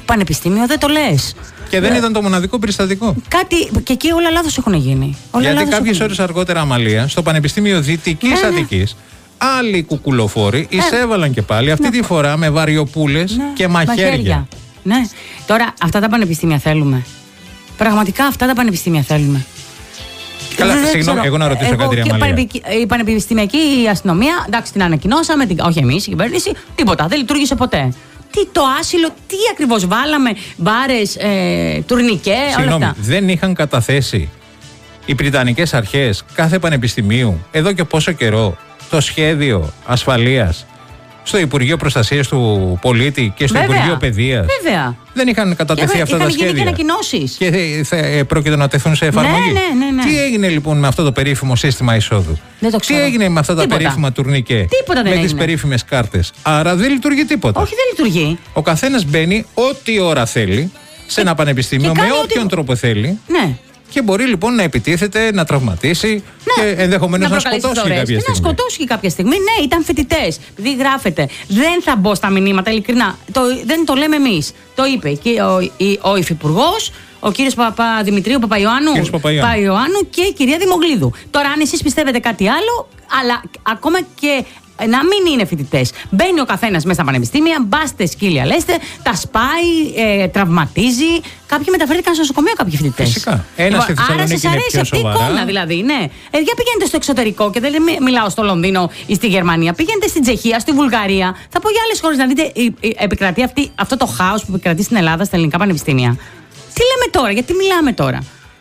πανεπιστήμιο δεν το λες. Και δεν ήταν το μοναδικό περιστατικό. Κάτι, και εκεί όλα λάθος έχουν γίνει. Γιατί κάποιες ώρες αργότερα, Αμαλία, στο Πανεπιστήμιο Δυτικής Αττικής, άλλοι κουκουλοφόροι εισέβαλαν και πάλι, αυτή τη φορά με βαριοπούλες και μαχαίρια. Ναι. Τώρα, αυτά τα πανεπιστήμια θέλουμε. Πραγματικά αυτά τα πανεπιστήμια θέλουμε. Καλά, συγγνώμη, εγώ να ρωτήσω κάτι, Αμαλία. Η πανεπιστημιακή αστυνομία, εντάξει, την ανακοινώσαμε, όχι εμείς, η κυβέρνηση, τίποτα, δεν λειτουργήσε ποτέ. Τι το άσυλο, τι ακριβώς βάλαμε, μπάρες, τουρνικέ, όλα αυτά. Δεν είχαν καταθέσει οι Βρυτανικές αρχές κάθε πανεπιστημίου εδώ και πόσο καιρό το σχέδιο ασφαλείας στο Υπουργείο Προστασίας του Πολίτη και στο Υπουργείο Παιδείας? Βέβαια. Δεν είχαν κατατεθεί αυτά τα σχέδια? Είχαν γίνει και ανακοινώσεις. Και πρόκειται να τεθούν σε εφαρμογή. Ναι. Τι έγινε λοιπόν με αυτό το περίφημο σύστημα εισόδου? Δεν το ξέρω. Τι έγινε με αυτά τα περίφημα τουρνικέ? Τίποτα δεν με τις περίφημες κάρτες? Άρα δεν λειτουργεί τίποτα. Όχι, δεν λειτουργεί. Ο καθένας μπαίνει ό,τι ώρα θέλει σε ένα πανεπιστήμιο με όποιον τρόπο θέλει. Ναι. Και μπορεί λοιπόν να επιτίθεται, να τραυματίσει και ενδεχομένως να σκοτώσει κάποια στιγμή. Να σκοτώσει κάποια στιγμή. Ναι, ήταν φοιτητές. Επειδή γράφεται. Δεν θα μπω στα μηνύματα, ειλικρινά. Δεν το λέμε εμείς. Το είπε και ο υφυπουργός, ο κύριος Παπαδημητρίου Παπαϊωάννου και η κυρία Δημογλίδου. Τώρα, αν εσείς πιστεύετε κάτι άλλο, αλλά ακόμα και να μην είναι φοιτητές. Μπαίνει ο καθένας μέσα στα πανεπιστήμια, μπάστε σκύλια, λέστε, τα σπάει, τραυματίζει. Κάποιοι μεταφέρθηκαν στο νοσοκομείο, κάποιοι φοιτητές. Φυσικά. Άρα σας αρέσει αυτή η εικόνα, δηλαδή, ναι. Για πηγαίνετε στο εξωτερικό, και δεν μιλάω στο Λονδίνο ή στη Γερμανία. Πηγαίνετε στην Τσεχία, στη Βουλγαρία. Θα πω για άλλες χώρες να δείτε, επικρατεί αυτό το χάος που επικρατεί στην Ελλάδα, στα ελληνικά πανεπιστήμια. Τι λέμε τώρα, γιατί μιλάμε τώρα?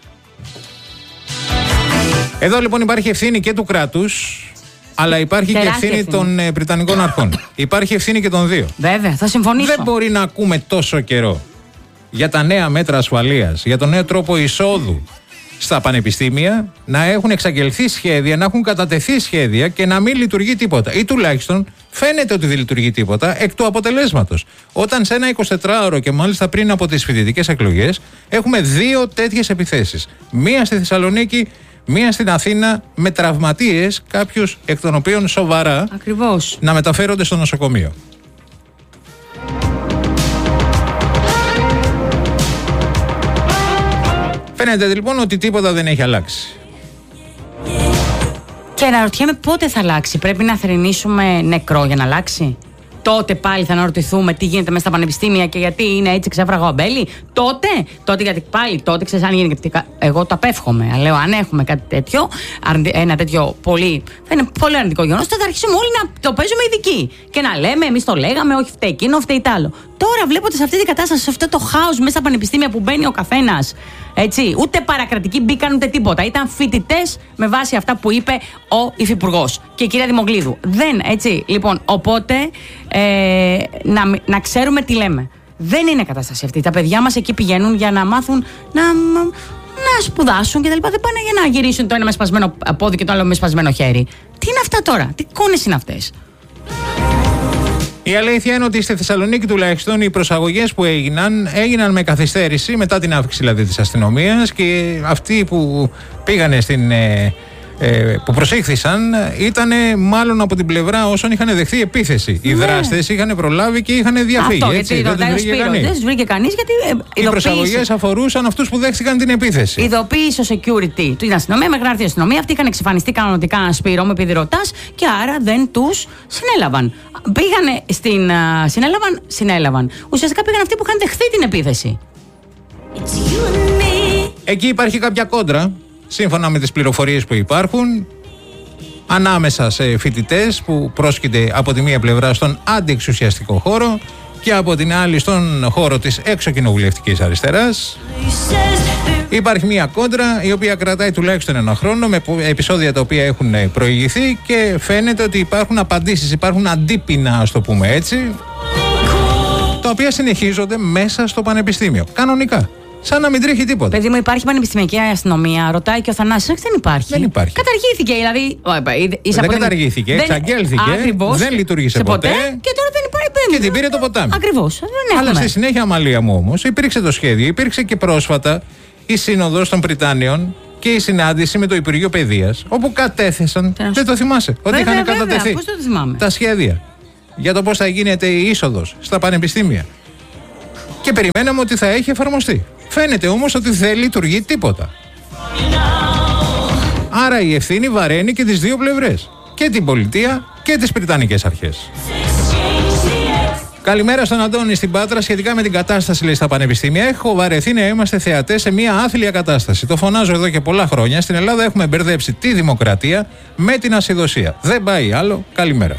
Εδώ λοιπόν υπάρχει ευθύνη και του κράτους. Αλλά υπάρχει και ευθύνη των Βρυτανικών αρχών. Υπάρχει ευθύνη και των δύο. Βέβαια, θα συμφωνήσω. Δεν μπορεί να ακούμε τόσο καιρό για τα νέα μέτρα ασφαλείας, για τον νέο τρόπο εισόδου στα πανεπιστήμια, να έχουν εξαγγελθεί σχέδια, να έχουν κατατεθεί σχέδια και να μην λειτουργεί τίποτα. Ή τουλάχιστον φαίνεται ότι δεν λειτουργεί τίποτα εκ του αποτελέσματος. Όταν σε ένα 24ωρο και μάλιστα πριν από τις φοιτητικές εκλογές έχουμε 2 τέτοιες επιθέσεις. Μία στη Θεσσαλονίκη, μία στην Αθήνα, με τραυματίες, κάποιους εκ των οποίων σοβαρά, ακριβώς, να μεταφέρονται στο νοσοκομείο. Φαίνεται λοιπόν ότι τίποτα δεν έχει αλλάξει. Και αναρωτιέμαι πότε θα αλλάξει. Πρέπει να θρηνήσουμε νεκρό για να αλλάξει? Τότε πάλι θα αναρωτηθούμε τι γίνεται μέσα στα πανεπιστήμια και γιατί είναι έτσι ξέφραγο αμπέλι? Τότε γιατί πάλι τότε ξέρεις αν γίνει. Εγώ το απέφχομαι. Αλλά λέω, αν έχουμε κάτι τέτοιο, ένα τέτοιο πολύ. Θα είναι πολύ αρνητικό γεγονός. Τότε θα αρχίσουμε όλοι να το παίζουμε ειδικοί. Και να λέμε, εμείς το λέγαμε, όχι φταίει εκείνο, φταίει τ' άλλο. Τώρα βλέποντας αυτή την κατάσταση, σε αυτό το χάος μέσα στα πανεπιστήμια που μπαίνει ο καθένας. Έτσι, ούτε παρακρατικοί μπήκαν ούτε τίποτα. Ήταν φοιτητές με βάση αυτά που είπε ο υφυπουργός και η κυρία Δημογλίδου. Δεν, έτσι. Λοιπόν, οπότε να ξέρουμε τι λέμε. Δεν είναι κατάσταση αυτή. Τα παιδιά μας εκεί πηγαίνουν για να μάθουν να σπουδάσουν κτλ. Δεν πάνε για να γυρίσουν το ένα με σπασμένο πόδι και το άλλο με σπασμένο χέρι. Τι είναι αυτά τώρα, τι εικόνες είναι αυτές? Η αλήθεια είναι ότι στη Θεσσαλονίκη τουλάχιστον οι προσαγωγές που έγιναν με καθυστέρηση μετά την αύξηση δηλαδή της αστυνομίας, και αυτοί που πήγανε που προσήχθησαν ήταν μάλλον από την πλευρά όσων είχαν δεχθεί επίθεση. Οι δράστες είχαν προλάβει και είχαν διαφύγει. Αυτό, έτσι, γιατί δεν τους βρήκε κανείς, γιατί οι προσαγωγές αφορούσαν αυτούς που δέχτηκαν την επίθεση. Ειδοποίησε ο security την αστυνομία, μέχρι να έρθει η αστυνομία. Αυτοί είχαν εξαφανιστεί κανονικά, ένα Σπύρο, με επειδή ρωτάς, και άρα δεν τους συνέλαβαν. Πήγανε συνέλαβαν. Ουσιαστικά πήγαν αυτοί που είχαν δεχθεί την επίθεση. Εκεί υπάρχει κάποια κόντρα, σύμφωνα με τις πληροφορίες που υπάρχουν, ανάμεσα σε φοιτητές που πρόσκειται από τη μία πλευρά στον αντιεξουσιαστικό χώρο και από την άλλη στον χώρο της εξωκοινοβουλευτικής αριστεράς. Υπάρχει μια κόντρα η οποία κρατάει τουλάχιστον ένα χρόνο, με επεισόδια τα οποία έχουν προηγηθεί, και φαίνεται ότι υπάρχουν απαντήσεις, υπάρχουν αντίπεινα, ας το πούμε έτσι, τα οποία συνεχίζονται μέσα στο πανεπιστήμιο. Κανονικά. Σαν να μην τρέχει τίποτα. Παιδί μου, υπάρχει πανεπιστημιακή αστυνομία, ρωτάει και ο Θανάσης. Δεν υπάρχει. Δεν υπάρχει. Καταργήθηκε, δηλαδή. Δεν καταργήθηκε, εξαγγέλθηκε, δεν λειτουργήσε ποτέ. Και τώρα δεν υπάρχει. Και την πήρε το ποτάμι. Ακριβώς. Αλλά στη συνέχεια, Αμαλία μου, όμως, υπήρξε το σχέδιο. Υπήρξε και πρόσφατα η Σύνοδος των Βρυτάνιων και η συνάντηση με το Υπουργείο Παιδείας, όπου κατέθεσαν. Δεν το θυμάσαι? Ότι είχαν κατατεθεί τα σχέδια για το πώς θα γίνεται η είσοδος στα πανεπιστήμια. Και περιμέναμε ότι θα έχει εφαρμοστεί. Φαίνεται όμως ότι δεν λειτουργεί τίποτα. Άρα η ευθύνη βαραίνει και τις δύο πλευρές. Και την πολιτεία και τις βρετανικές αρχές. Καλημέρα στον Αντώνη στην Πάτρα. Σχετικά με την κατάσταση, λέει, στα πανεπιστήμια. Έχω βαρεθεί να είμαστε θεατές σε μια άθλια κατάσταση. Το φωνάζω εδώ και πολλά χρόνια. Στην Ελλάδα έχουμε μπερδέψει τη δημοκρατία με την ασυδοσία. Δεν πάει άλλο. Καλημέρα.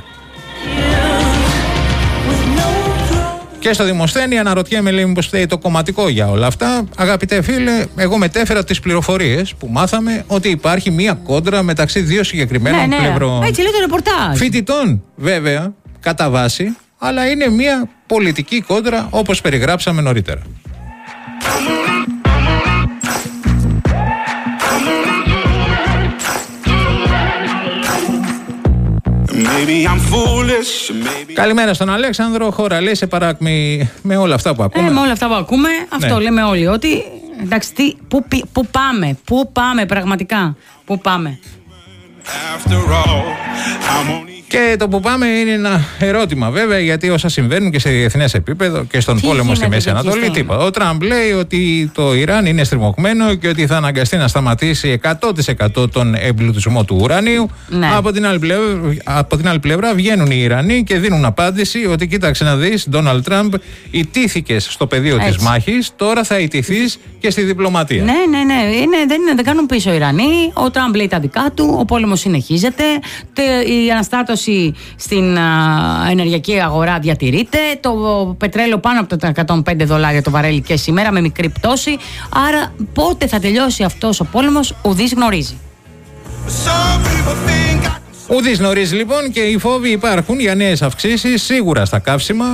Και στο Δημοσθένη αναρωτιέμαι, λέει, μήπως φταίει το κομματικό για όλα αυτά. Αγαπητέ φίλε, εγώ μετέφερα τις πληροφορίες που μάθαμε ότι υπάρχει μία κόντρα μεταξύ δύο συγκεκριμένων πλευρών. Έτσι λέει το ρεπορτάζ. Φοιτητών, βέβαια, κατά βάση, αλλά είναι μία πολιτική κόντρα όπως περιγράψαμε νωρίτερα. Καλημέρα στον Αλέξανδρο. Χώρα, λέει, σε παράκμη με όλα αυτά που ακούμε. Με όλα αυτά που ακούμε, αυτό λέμε όλοι. Ότι εντάξει, πού πάμε πραγματικά, πού πάμε. Και το που πάμε είναι ένα ερώτημα, βέβαια, γιατί όσα συμβαίνουν και σε διεθνές επίπεδο και στον πόλεμο στη Μέση Ανατολή, τίποτα. Ο Τραμπ λέει ότι το Ιράν είναι στριμωγμένο και ότι θα αναγκαστεί να σταματήσει 100% τον εμπλουτισμό του ουρανίου. Ναι. Από την άλλη πλευρά βγαίνουν οι Ιρανοί και δίνουν απάντηση ότι κοίταξε να δεις, Ντόναλντ Τραμπ, ιτήθηκες στο πεδίο της μάχης, τώρα θα ιτηθείς και στη διπλωματία. Ναι. Δεν κάνουν πίσω οι Ιρανοί. Ο Τραμπ λέει τα δικά του, ο πόλεμος συνεχίζεται, η αναστάτωση στην ενεργειακή αγορά διατηρείται, το πετρέλαιο πάνω από τα $105 το βαρέλι και σήμερα με μικρή πτώση. Άρα πότε θα τελειώσει αυτός ο πόλεμος, ουδής γνωρίζει. Ουδής γνωρίζει, λοιπόν, και οι φόβοι υπάρχουν για νέες αυξήσεις σίγουρα στα καύσιμα.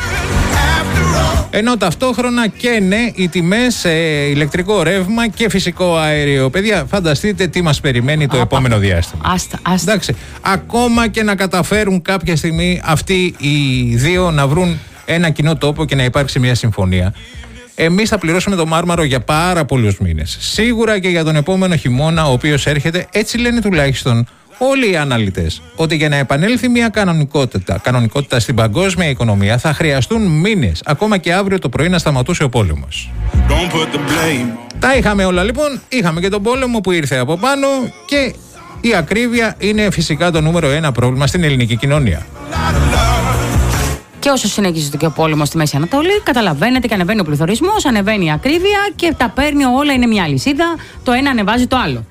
Ενώ ταυτόχρονα καίνε οι τιμές σε ηλεκτρικό ρεύμα και φυσικό αέριο. Παιδιά, φανταστείτε τι μας περιμένει το επόμενο διάστημα. Άστα. Εντάξει, ακόμα και να καταφέρουν κάποια στιγμή αυτοί οι δύο να βρουν ένα κοινό τόπο και να υπάρξει μια συμφωνία, εμείς θα πληρώσουμε το μάρμαρο για πάρα πολλούς μήνες. Σίγουρα και για τον επόμενο χειμώνα, ο οποίος έρχεται, έτσι λένε τουλάχιστον όλοι οι αναλυτές, ότι για να επανέλθει μια κανονικότητα στην παγκόσμια οικονομία θα χρειαστούν μήνες, ακόμα και αύριο το πρωί να σταματούσε ο πόλεμος. Τα είχαμε όλα, λοιπόν. Είχαμε και τον πόλεμο που ήρθε από πάνω και η ακρίβεια είναι φυσικά το νούμερο ένα πρόβλημα στην ελληνική κοινωνία. Και όσο συνεχίζεται και ο πόλεμος στη Μέση Ανατολή, καταλαβαίνετε και ανεβαίνει ο πληθωρισμός, ανεβαίνει η ακρίβεια και τα παίρνει όλα, είναι μια αλυσίδα. Το ένα ανεβάζει το άλλο.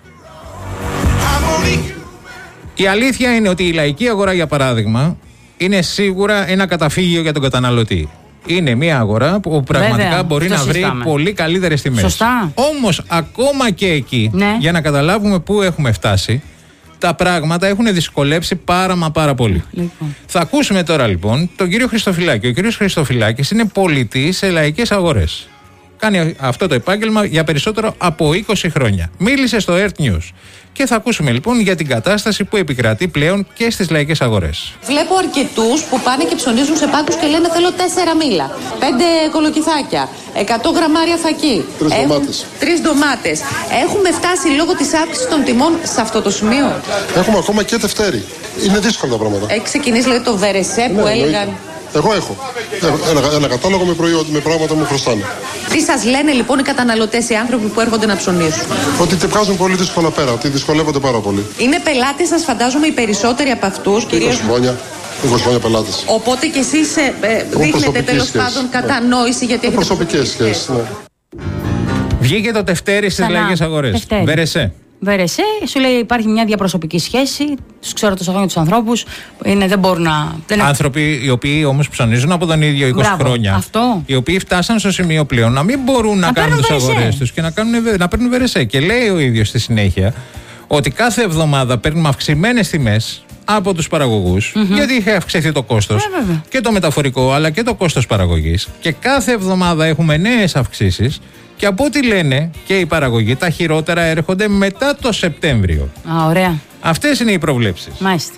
Η αλήθεια είναι ότι η λαϊκή αγορά, για παράδειγμα, είναι σίγουρα ένα καταφύγιο για τον καταναλωτή. Είναι μια αγορά που πραγματικά μπορεί να βρει πολύ καλύτερες τιμές. Σωστά. Όμως, ακόμα και εκεί, για να καταλάβουμε πού έχουμε φτάσει, τα πράγματα έχουν δυσκολέψει πάρα πολύ. Λοιπόν. Θα ακούσουμε τώρα, λοιπόν, τον κύριο Χριστοφυλάκη. Ο κύριος Χριστοφυλάκης είναι πολιτής σε λαϊκές αγορές. Κάνει αυτό το επάγγελμα για περισσότερο από 20 χρόνια. Μίλησε στο Earth News. Και θα ακούσουμε, λοιπόν, για την κατάσταση που επικρατεί πλέον και στις λαϊκές αγορές. Βλέπω αρκετούς που πάνε και ψωνίζουν σε πάγκους και λένε θέλω 4 μήλα, 5 κολοκυθάκια, 100 γραμμάρια φακί, 3 ντομάτες. Έχουμε φτάσει λόγω της αύξησης των τιμών σε αυτό το σημείο. Έχουμε ακόμα και Δευτέρη. Είναι δύσκολα τα πράγματα. Έχει ξεκινήσει, δηλαδή, το βερεσέ που έλεγαν. Εγώ έχω ένα κατάλογο με πράγματα που μου χρωστάνε. Τι σας λένε, λοιπόν, οι καταναλωτές, οι άνθρωποι που έρχονται να ψωνίσουν? Ότι τη βγάζουν πολύ δύσκολα πέρα, ότι δυσκολεύονται πάρα πολύ. Είναι πελάτες σας, φαντάζομαι, οι περισσότεροι από αυτούς, κυρίως. 20 χρόνια πελάτες. Οπότε και εσείς δείχνετε τέλος πάντων κατανόηση γιατί έχετε προσωπικές σχέσεις. Ναι. Βγήκε το Δευτέρι στις λαϊκές αγορές. Βερεσέ, σου λέει υπάρχει μια διαπροσωπική σχέση. Τους ξέρω τόσα χρόνια τους ανθρώπους. Δεν μπορούν να. Άνθρωποι οι οποίοι όμως ψωνίζουν από τον ίδιο 20 χρόνια. Αυτό. Οι οποίοι φτάσαν στο σημείο πλέον να μην μπορούν να κάνουν τις αγορές τους και να παίρνουν βερεσέ. Και λέει ο ίδιος στη συνέχεια ότι κάθε εβδομάδα παίρνουμε αυξημένες τιμές από τους παραγωγούς, γιατί είχε αυξηθεί το κόστος και το μεταφορικό αλλά και το κόστος παραγωγής. Και κάθε εβδομάδα έχουμε νέες αυξήσεις. Και από ό,τι λένε και οι παραγωγοί, τα χειρότερα έρχονται μετά το Σεπτέμβριο. Ωραία. Αυτές είναι οι προβλέψεις. Μάλιστα.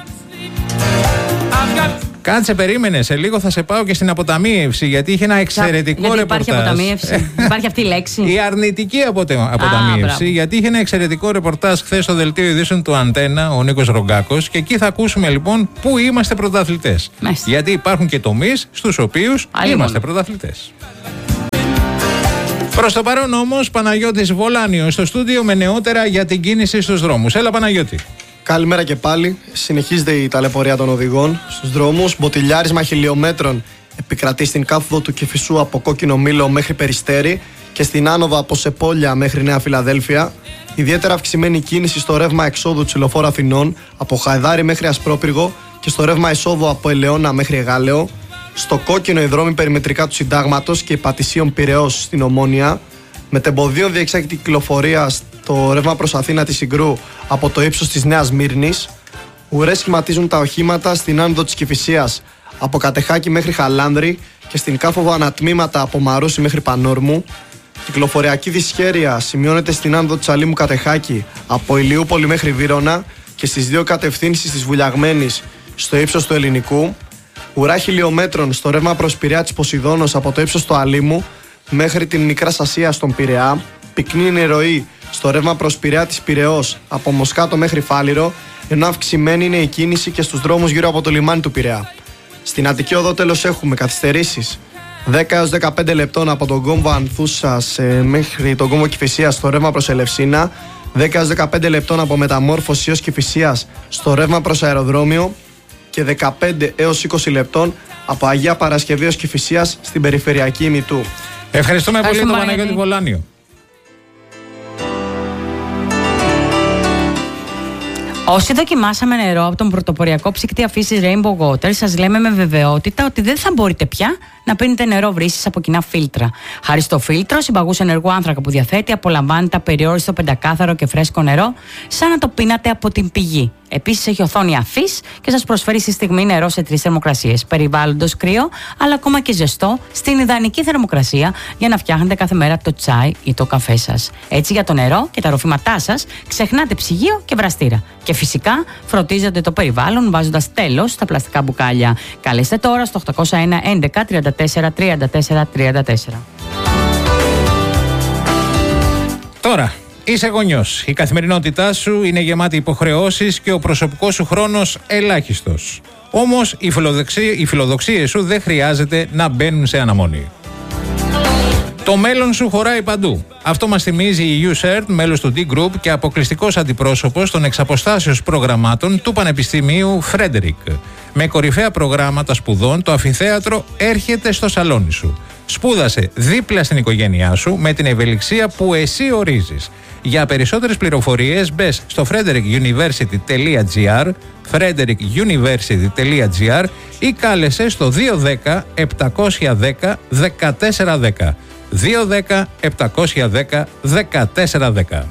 Κάτσε, περίμενε. Σε λίγο θα σε πάω και στην αποταμίευση, γιατί είχε ένα εξαιρετικό ρεπορτάζ. Υπάρχει αποταμίευση. Υπάρχει αυτή η λέξη. Η αρνητική αποταμίευση, γιατί είχε ένα εξαιρετικό ρεπορτάζ χθες στο δελτίο ειδήσεων του Αντένα, ο Νίκος Ρογκάκος. Και εκεί θα ακούσουμε, λοιπόν, πού είμαστε πρωταθλητές. Γιατί υπάρχουν και τομείς στους οποίους είμαστε πρωταθλητές. Προς το παρόν όμως, Παναγιώτης Βολάνιος στο στούντιο με νεότερα για την κίνηση στους δρόμους. Έλα Παναγιώτη. Καλημέρα και πάλι. Συνεχίζεται η ταλαιπωρία των οδηγών στους δρόμους. Μποτιλιάρισμα χιλιόμετρων επικρατεί στην κάθοδο του Κηφισού από Κόκκινο Μήλο μέχρι Περιστέρι και στην άνοδο από Σεπόλια μέχρι Νέα Φιλαδέλφια. Ιδιαίτερα αυξημένη κίνηση στο ρεύμα εξόδου της Λεωφόρου Αθηνών από Χαϊδάρι μέχρι Ασπρόπυργο και στο ρεύμα εισόδου από Ελαιώνα μέχρι Εγάλεο. Στο κόκκινο οι δρόμοι περιμετρικά του Συντάγματος και Πατησίων Πειραιώς στην Ομόνια. Μετεμποδίων διεξάγεται κυκλοφορία στο ρεύμα προς Αθήνα της Συγκρού από το ύψος της Νέας Μύρνης. Ουρές σχηματίζουν τα οχήματα στην άνοδο της Κηφισίας από Κατεχάκη μέχρι Χαλάνδρη και στην κάθοδο ανατμήματα από Μαρούσι μέχρι Πανόρμου. Κυκλοφοριακή δυσχέρεια σημειώνεται στην άνοδο της Αλήμου Κατεχάκη από Ηλιούπολη μέχρι Βύρωνα και στις δύο κατευθύνσεις της Βουλιαγμένης στο ύψος του Ελληνικού. Ουρά χιλιόμετρων στο ρεύμα προς Πειραιά της Ποσειδώνος από το ύψος του Αλήμου μέχρι την Μικρά Σασία στον Πειραιά. Πυκνή νεροή στο ρεύμα προς Πειραιά της Πειραιώς από Μοσκάτο μέχρι Φάληρο, ενώ αυξημένη είναι η κίνηση και στους δρόμους γύρω από το λιμάνι του Πειραιά. Στην Αττική Οδό τέλος έχουμε καθυστερήσεις 10 έως 15 λεπτών από τον κόμβο Ανθούσας μέχρι τον κόμβο Κηφισίας στο ρεύμα προς Ελευσίνα, 10 έως 15 λεπτών από Μεταμόρφωση έως Κηφισίας στο ρεύμα προς Αεροδρόμιο και 15 έως 20 λεπτών από Αγία Παρασκευή ως Κηφισίας στην περιφερειακή ημιτού. Ευχαριστούμε πολύ τον Παναγιώτη Βολάνιο. Όσοι δοκιμάσαμε νερό από τον πρωτοποριακό ψυκτή αφύσης Rainbow Water, σας λέμε με βεβαιότητα ότι δεν θα μπορείτε πια να πίνετε νερό βρύσης από κοινά φίλτρα. Χάρη στο φίλτρο, συμπαγούς ενεργού άνθρακα που διαθέτει, απολαμβάνετε απεριόριστο πεντακάθαρο και φρέσκο νερό, σαν να το πίνατε από την πηγή. Επίσης, έχει οθόνη αφής και σας προσφέρει στη στιγμή νερό σε 3 θερμοκρασίες. Περιβάλλοντος κρύο, αλλά ακόμα και ζεστό, στην ιδανική θερμοκρασία για να φτιάχνετε κάθε μέρα το τσάι ή το καφέ σας. Έτσι, για το νερό και τα ροφήματά σας, ξεχνάτε ψυγείο και βραστήρα. Και φυσικά, φροντίζετε το περιβάλλον βάζοντας τέλος στα πλαστικά μπουκάλια. Καλέστε τώρα στο 801 11 34 34 34. Τώρα. Είσαι γονιός. Η καθημερινότητά σου είναι γεμάτη υποχρεώσεις και ο προσωπικός σου χρόνος ελάχιστος. Όμως οι φιλοδοξίες σου δεν χρειάζεται να μπαίνουν σε αναμονή. Το μέλλον σου χωράει παντού. Αυτό μας θυμίζει η USERT, μέλος του D-Group και αποκλειστικός αντιπρόσωπος των εξαποστάσεως προγραμμάτων του Πανεπιστημίου Φρέντερικ. Με κορυφαία προγράμματα σπουδών, το αμφιθέατρο έρχεται στο σαλόνι σου. Σπούδασε δίπλα στην οικογένειά σου με την ευελιξία που εσύ ορίζεις. Για περισσότερες πληροφορίες μπες στο frederickuniversity.gr, frederickuniversity.gr ή κάλεσε στο 210 710 1410. 210 710 1410.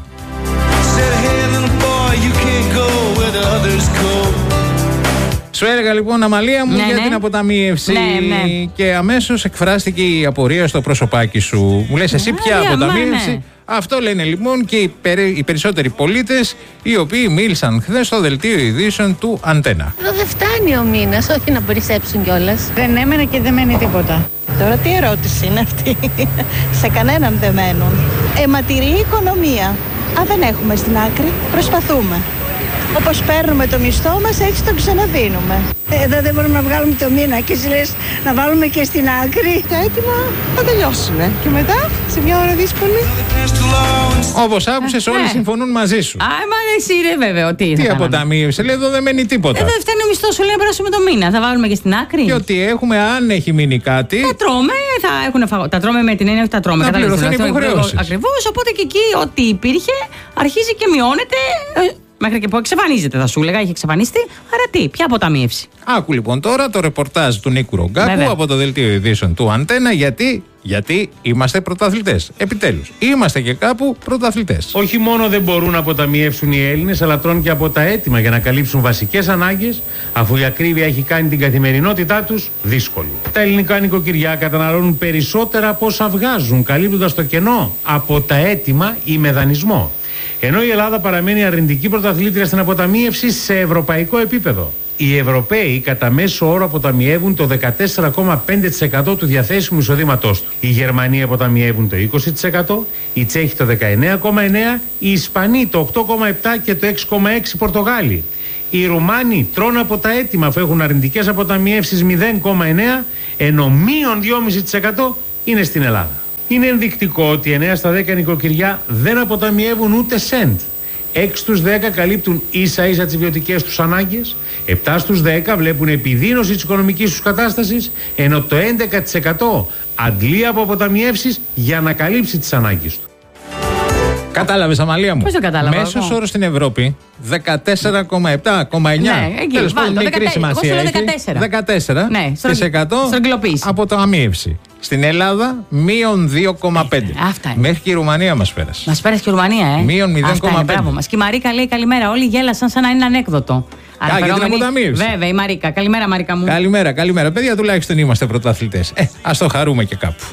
Σου έλεγα λοιπόν, Αμαλία μου, για την αποταμίευση. Και αμέσως εκφράστηκε η απορία στο προσωπάκι σου. Μου λες εσύ ποια αποταμίευση? Αυτό λένε λοιπόν και οι περισσότεροι πολίτες, οι οποίοι μίλησαν χθες στο δελτίο ειδήσεων του Αντένα. Εδώ δεν φτάνει ο μήνας, όχι να περισσέψουν κιόλας. Δεν έμενε και δεν μένει τίποτα. Τώρα τι ερώτηση είναι αυτή? Σε κανέναν δεν μένουν. Αιματηρή οικονομία. Αν δεν έχουμε στην άκρη, προσπαθούμε. Όπως παίρνουμε το μισθό μας, έτσι το ξαναδίνουμε. Εδώ δεν μπορούμε να βγάλουμε το μήνα και εσύ λες να βάλουμε και στην άκρη. Τα έτοιμα θα τελειώσουν. Και μετά, σε μια ώρα δύσκολη. Όπως άκουσες, όλοι συμφωνούν μαζί σου. Μα εσύ ρε βέβαια, τι αποταμίευσε, λέει εδώ δεν μένει τίποτα. Εδώ δεν φτάνει ο μισθός σου, λέει να περάσουμε το μήνα. Θα βάλουμε και στην άκρη. Και ότι έχουμε, αν έχει μείνει κάτι. Τα τρώμε, θα έχουν φαγό. Τα τρώμε με την έννοια ότι τα τρώμε. Να πληρωθούν υποχρεώσεις. Ακριβώς, οπότε και εκεί ό,τι υπήρχε αρχίζει και μειώνεται. Μέχρι και που εξαφανίζεται, θα σου έλεγα, έχει εξαφανιστεί. Άρα τι, ποια αποταμίευση? Άκου λοιπόν τώρα το ρεπορτάζ του Νίκου Ρογκάκου από το δελτίο ειδήσεων του Αντένα. Γιατί είμαστε πρωταθλητές. Επιτέλους, είμαστε και κάπου πρωταθλητές. Όχι μόνο δεν μπορούν να αποταμιεύσουν οι Έλληνες, αλλά τρώνε και από τα έτοιμα για να καλύψουν βασικές ανάγκες, αφού η ακρίβεια έχει κάνει την καθημερινότητά τους δύσκολη. Τα ελληνικά νοικοκυριά καταναλώνουν περισσότερα από όσα βγάζουν, καλύπτοντας το κενό από τα έτοιμα ή με δανεισμό. Ενώ η Ελλάδα παραμένει αρνητική πρωταθλήτρια στην αποταμίευση σε ευρωπαϊκό επίπεδο. Οι Ευρωπαίοι κατά μέσο όρο αποταμιεύουν το 14,5% του διαθέσιμου εισοδήματός του. Οι Γερμανοί αποταμιεύουν το 20%, οι Τσέχοι το 19,9%, οι Ισπανοί το 8,7% και το 6,6% Πορτογάλοι. Οι Ρουμάνοι τρώνε από τα έτοιμα αφού έχουν αρνητικές αποταμιεύσεις 0,9%, ενώ μείον 2,5% είναι στην Ελλάδα. Είναι ενδεικτικό ότι 9 στα 10 νοικοκυριά δεν αποταμιεύουν ούτε σεντ. 6 στους 10 καλύπτουν ίσα ίσα τις βιωτικές τους ανάγκες, 7 στους 10 βλέπουν επιδείνωση της οικονομικής τους κατάστασης, ενώ το 11% αντλεί από αποταμιεύσεις για να καλύψει τις ανάγκες του. Κατάλαβες, Αμαλία μου? Πώς το κατάλαβα? Μέσος όρος στην Ευρώπη 14,7,9. Ναι, εκεί, Τέλος πάντων, μικρή σημασία έχει. 14. Ναι, στρογγυλοποίηση. Από το αμείευση. Στην Ελλάδα, μείον 2,5. Αυτά είναι. Μέχρι και η Ρουμανία μας πέρασε. Μας πέρασε και η Ρουμανία, Μείον 0,5. Μπράβο μας. Και η Μαρίκα λέει καλημέρα. Όλοι γέλασαν σαν να είναι ανέκδοτο. Για την αποταμίευση. Βέβαια, η Μαρίκα. Καλημέρα, Μαρίκα μου. Καλημέρα. Παιδιά, τουλάχιστον είμαστε πρωταθλητές. Ας το χαρούμε και κάπου.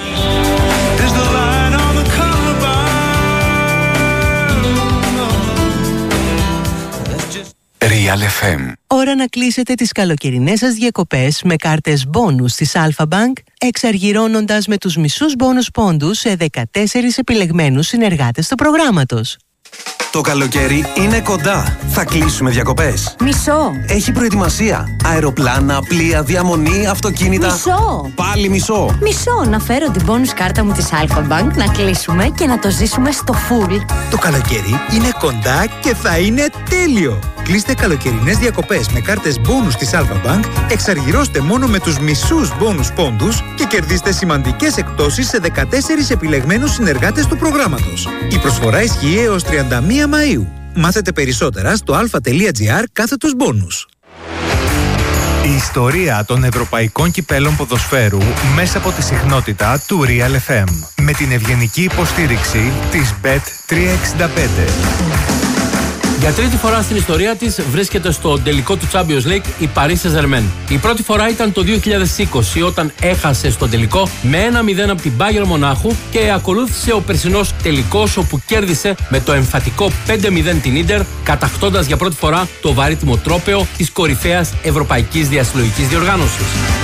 Real FM. Ώρα να κλείσετε τις καλοκαιρινές σας διακοπές με κάρτες μπόνους της Alpha Bank, εξαργυρώνοντας με τους μισούς μπόνους πόντους σε 14 επιλεγμένους συνεργάτες του προγράμματος. Το καλοκαίρι είναι κοντά. Θα κλείσουμε διακοπές. Μισό. Έχει προετοιμασία. Αεροπλάνα, πλοία, διαμονή, αυτοκίνητα. Μισό. Πάλι μισό. Μισό. Να φέρω την bonus κάρτα μου της Alpha Bank, να κλείσουμε και να το ζήσουμε στο full. Το καλοκαίρι είναι κοντά και θα είναι τέλειο. Κλείστε καλοκαιρινές διακοπές με κάρτες bonus της Alpha Bank, εξαργυρώστε μόνο με τους μισούς bonus πόντους και κερδίστε σημαντικές εκπτώσεις σε 14 επιλεγμένους συνεργάτες του προγράμματος. Η προσφορά ισχύει έως 31 Μαΐου. Μάθετε περισσότερα στο alpha.gr/bonus. Η ιστορία των ευρωπαϊκών κυπέλων ποδοσφαίρου μέσα από τη συχνότητα του Real FM. Με την ευγενική υποστήριξη της Bet365. Για τρίτη φορά στην ιστορία της βρίσκεται στο τελικό του Champions League η Paris Saint-Germain. Η πρώτη φορά ήταν το 2020 όταν έχασε στο τελικό με 1-0 από την Bayern Μονάχου και ακολούθησε ο περσινός τελικός όπου κέρδισε με το εμφατικό 5-0 την Ίντερ, κατακτώντας για πρώτη φορά το βαρύτιμο τρόπαιο της κορυφαίας ευρωπαϊκής διασυλλογικής διοργάνωσης.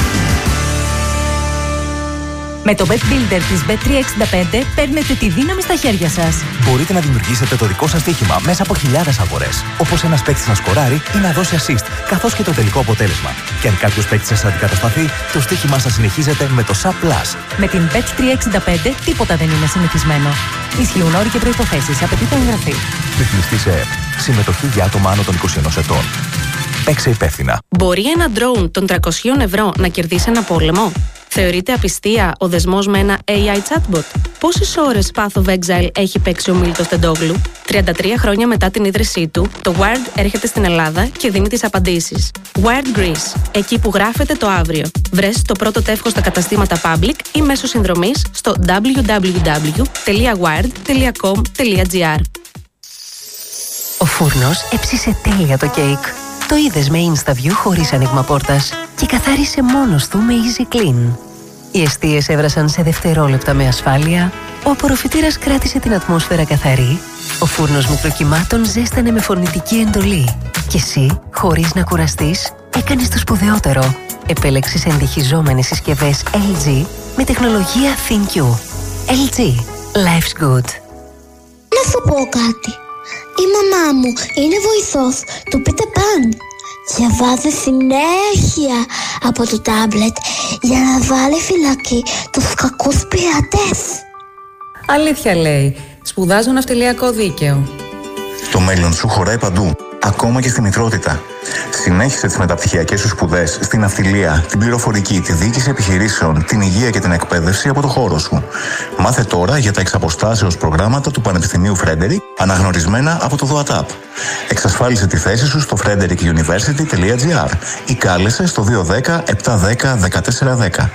Με το Bet Builder της Bet365 παίρνετε τη δύναμη στα χέρια σας. Μπορείτε να δημιουργήσετε το δικό σας στοίχημα μέσα από χιλιάδες αγορές. Όπως ένας παίκτης να σκοράρει ή να δώσει assist, καθώς και το τελικό αποτέλεσμα. Και αν κάποιος παίκτης σας αντικατασταθεί, το στοίχημά σας συνεχίζεται με το SAP+. Με την Bet365 τίποτα δεν είναι συνηθισμένο. Ισχύουν όροι και προϋποθέσεις. Απαιτείται εγγραφή. Ρυθμιστή σε ΕΕΠ. Συμμετοχή για άτομα άνω των 21 ετών. Παίξε υπεύθυνα. Μπορεί ένα drone των 300 ευρώ να κερδίσει ένα πόλεμο? Θεωρείται απιστία ο δεσμός με ένα AI chatbot? Πόσες ώρες Path of Exile έχει παίξει ο Μίλτος Τεντόγλου? 33 χρόνια μετά την ίδρυσή του, το Wired έρχεται στην Ελλάδα και δίνει τις απαντήσεις. Wired Greece, εκεί που γράφεται το αύριο. Βρες το πρώτο τεύχος στα καταστήματα Public ή μέσω συνδρομής στο www.wired.com.gr. Ο φούρνος έψισε τέλεια το κέικ. Το είδες με InstaView χωρίς άνοιγμα πόρτας και καθάρισε μόνος του με Easy Clean. Οι εστίες έβρασαν σε δευτερόλεπτα με ασφάλεια, ο απορροφητήρας κράτησε την ατμόσφαιρα καθαρή, ο φούρνος μικροκυμάτων ζέστανε με φωνητική εντολή και εσύ, χωρίς να κουραστείς, έκανες το σπουδαιότερο. Επέλεξες εντυχιζόμενες συσκευές LG με τεχνολογία ThinQ. LG. Life's good. Να σου πω κάτι. Η μαμά μου είναι βοηθός του Peter Pan. Διαβάζει συνέχεια από το τάμπλετ για να βάλει φυλακή τους κακούς πειρατές. Αλήθεια λέει. Σπουδάζω ναυτιλιακό δίκαιο. Το μέλλον σου χωράει παντού, ακόμα και στη μητρότητα. Συνέχισε τις μεταπτυχιακές σου σπουδές στην ναυτιλία, την πληροφορική, τη διοίκηση επιχειρήσεων, την υγεία και την εκπαίδευση από το χώρο σου. Μάθε τώρα για τα εξαποστάσεως προγράμματα του Πανεπιστημίου Frederick, αναγνωρισμένα από το ΔΟΑΤΑΠ. Εξασφάλισε τη θέση σου στο frederickuniversity.gr ή κάλεσε στο 210-710-1410.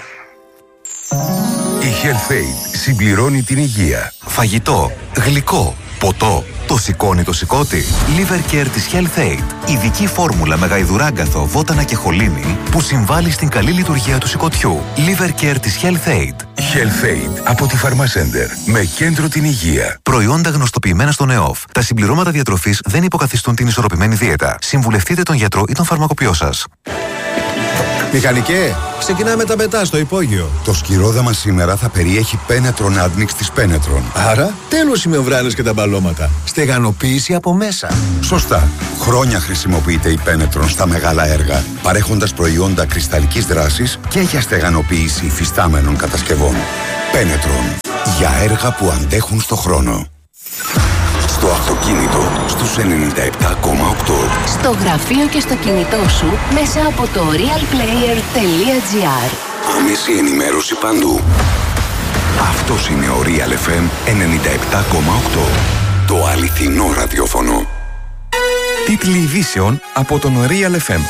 Η HealthAid συμπληρώνει την υγεία. Φαγητό, γλυκό, ποτό. Το σηκώνει το σηκώτη. Liver Care της HealthAid. Ειδική φόρμουλα με γαϊδουράγκαθο, βότανα και χολίνη που συμβάλλει στην καλή λειτουργία του σηκωτιού. Liver Care της HealthAid. HealthAid από τη Pharmacenter. Με κέντρο την υγεία. Προϊόντα γνωστοποιημένα στον ΕΟΦ. Τα συμπληρώματα διατροφής δεν υποκαθιστούν την ισορροπημένη δίαιτα. Συμβουλευτείτε τον γιατρό ή τον φαρμακοποιό σας. Μηχανικέ, ξεκινάμε τα πετά στο υπόγειο. Το σκυρόδαμα σήμερα θα περιέχει Penetron Admix της Penetron. Άρα, τέλος οι μεμβράνες και τα μπαλώματα. Στεγανοποίηση από μέσα. Σωστά. Χρόνια χρησιμοποιείται η Penetron στα μεγάλα έργα, παρέχοντας προϊόντα κρυσταλλικής δράσης και για στεγανοποίηση υφιστάμενων κατασκευών. Penetron. Για έργα που αντέχουν στο χρόνο. Στο αυτοκίνητο στους 97,8. Στο γραφείο και στο κινητό σου μέσα από το realplayer.gr. Άμεση ενημέρωση παντού. Αυτός είναι ο Real FM 97,8. Το αληθινό ραδιόφωνο. Τίτλοι ειδήσεων από τον Real FM.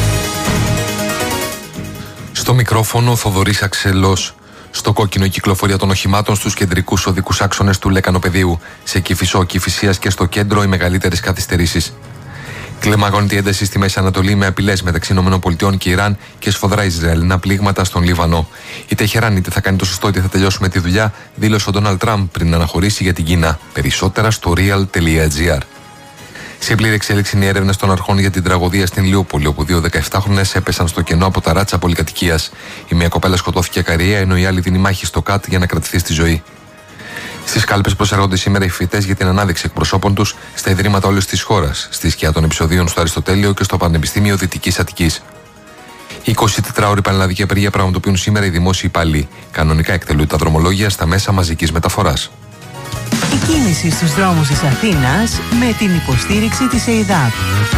Στο μικρόφωνο Θοδωρής Αξελός. Στο κόκκινο η κυκλοφορία των οχημάτων στους κεντρικούς οδικούς άξονες του Λεκανοπεδίου. Σε Κηφισό, Κηφισίας και στο κέντρο οι μεγαλύτερες καθυστερήσεις. Κλιμακώνεται η ένταση στη Μέση Ανατολή με απειλές μεταξύ ΗΠΑ και Ιράν και σφοδρά Ισραηλινά πλήγματα στον Λίβανο. Η Τεχεράν είτε θα κάνει το σωστό είτε θα τελειώσουμε τη δουλειά, δήλωσε ο Ντόναλντ Τραμπ πριν αναχωρήσει για την Κίνα. Περισσότερα στο real.gr. Σε πλήρη εξέλιξη είναι οι έρευνες των αρχών για την τραγωδία στην Λιούπολη, όπου 2 17χρονες έπεσαν στο κενό από ταράτσα πολυκατοικίας. Η μία κοπέλα σκοτώθηκε ακαρία, ενώ η άλλη δίνει μάχη στο ΚΑΤ για να κρατηθεί στη ζωή. Στις κάλπες προσέρχονται σήμερα οι φοιτητές για την ανάδειξη εκπροσώπων τους στα ιδρύματα όλης της χώρας, στη σκιά των επεισοδίων στο Αριστοτέλειο και στο Πανεπιστήμιο Δυτικής Αττικής. 24ωρη πανελλαδική απεργία πραγματοποιούν σήμερα οι δημόσιοι υπάλληλοι. Κανονικά εκτελούνται τα δρομολόγια στα μέσα μαζικής μεταφοράς. Η κίνηση στους δρόμους της Αθήνας με την υποστήριξη της ΕΙΔΑΠ.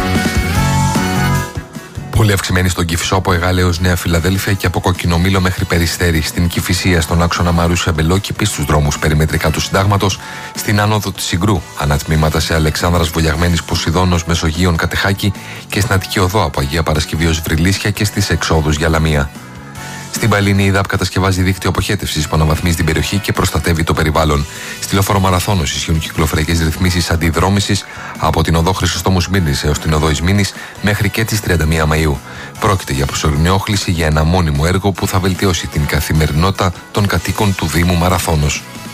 Πολύ αυξημένη στον Κηφισό από Εγάλεω έως Νέα Φιλαδέλφια και από Κοκκινομήλο μέχρι Περιστέρη. Στην Κηφισία, στον άξονα Μαρούσια Μπελόκηπη, στους δρόμους περιμετρικά του Συντάγματος. Στην άνοδο της Συγκρού, ανατμήματα σε Αλεξάνδρας Βολιαγμένης Ποσειδώνος Μεσογείων Κατεχάκη και στην Αττική Οδό από Αγία Παρασκευή ως Βρυλίσια και στις εξόδους για Λαμία. Στην Παλίνη, η ΕΙΔΑΠ κατασκευάζει δίκτυο αποχέτευσης που αναβαθμίζει την περιοχή και προστατεύει το περιβάλλον. Στη Λεωφόρο Μαραθώνος ισχύουν κυκλοφοριακές ρυθμίσεις αντιδρόμησης από την οδό Χρυσοστόμου Σμύρνης έως την οδό Ισμήνης μέχρι και τις 31 Μαΐου. Πρόκειται για προσωρινή όχληση για ένα μόνιμο έργο που θα βελτιώσει την καθημερινότητα των κατοίκων του Δήμου Μαραθώνος.